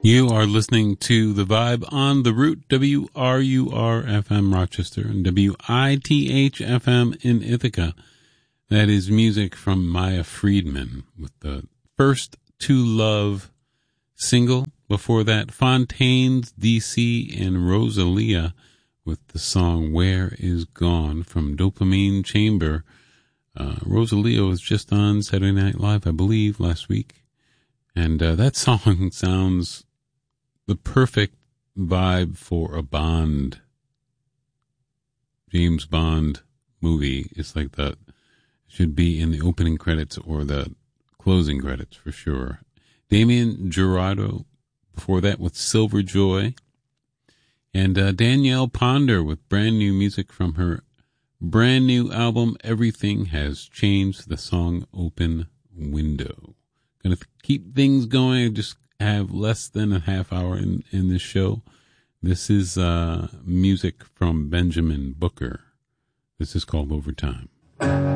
You are listening to The Vibe on The Root, WRUR-FM Rochester and WITH-FM in Ithaca. That is music from Maya Friedman with the First to Love single. Before that, Fontaines DC and Rosalia with the song Where Is Gone from Dopamine Chamber. Rosalia was just on Saturday Night Live, I believe, last week. And that song sounds the perfect vibe for a Bond, James Bond movie. It's like that should be in the opening credits or the closing credits for sure. Damien Jurado before that with Silver Joy. And Danielle Ponder with brand new music from her brand new album, Everything Has Changed, the song Open Window. Gonna keep things going. I just have less than a half hour in this show. This is music from Benjamin Booker. This is called Overtime.